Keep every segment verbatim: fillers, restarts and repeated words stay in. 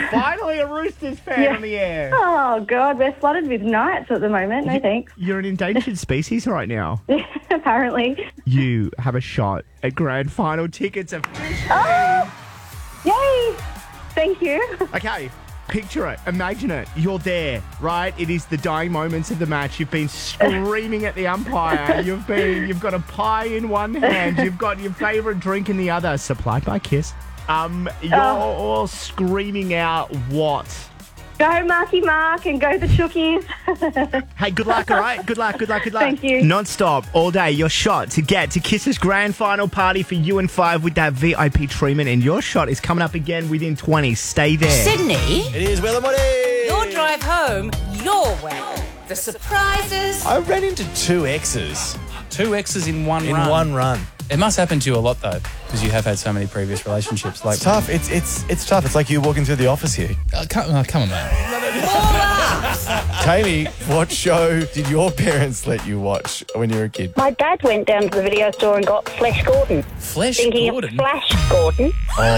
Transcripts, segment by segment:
Finally a Roosters fan Yeah. on the air. Oh, God, we're flooded with Knights at the moment. No thanks. You're an endangered species right now. Apparently. You have a shot at grand final tickets officially. Oh! Yay! Thank you. Okay, picture it. Imagine it. You're there, right? It is the dying moments of the match. You've been screaming at the umpire. You've been, you've got a pie in one hand. You've got your favourite drink in the other, supplied by Kiss. Um, you're Oh. all screaming out what? Go, Marky Mark, and go the Chookies. Hey, good luck, all right? Good luck, good luck, good luck. Thank you. Non-stop, all day, your shot to get to Kiss's grand final party for you and five with that V I P treatment, and your shot is coming up again within twenty. Stay there. Sydney, It is Will and Woody. your drive home, your way. The surprises. I ran into two exes Two exes in one in run. one run. It must happen to you a lot, though, because you have had so many previous relationships. Like, It's tough. It's it's it's tough. It's like you walking through the office here. Oh, come, oh, come on, man. Tammy, what show did your parents let you watch when you were a kid? My dad went down to the video store and got Flash Gordon. Flesh Thinking Gordon. of Flash Gordon.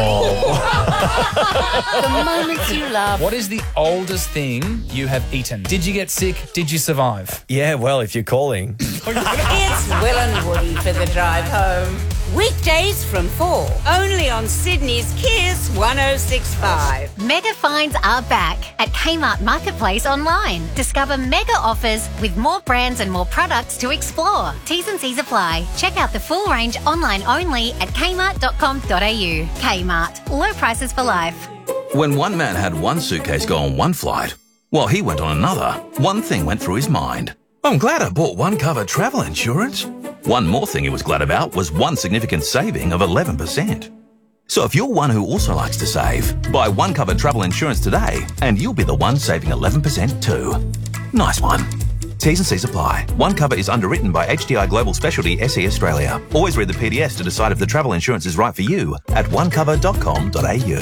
The moments you love. What is the oldest thing you have eaten? Did you get sick? Did you survive? Yeah, well, if you're calling. It's Will and Woody for the drive home. Weekdays from four. Only on Sydney's Kiss one oh six point five. Mega finds are back at Kmart Marketplace online. Discover mega offers with more brands and more products to explore. T's and C's apply. Check out the full range online only at kmart dot com dot a u. Kmart. Low prices for life. When one man had one suitcase go on one flight, while he went on another, one thing went through his mind. I'm glad I bought one cover travel insurance. One more thing he was glad about was one significant saving of eleven percent. So if you're one who also likes to save, buy one cover travel insurance today and you'll be the one saving eleven percent too. Nice one. T's and C's apply. One cover is underwritten by H D I Global Specialty S E Australia. Always read the P D S to decide if the travel insurance is right for you at one cover dot com dot a u.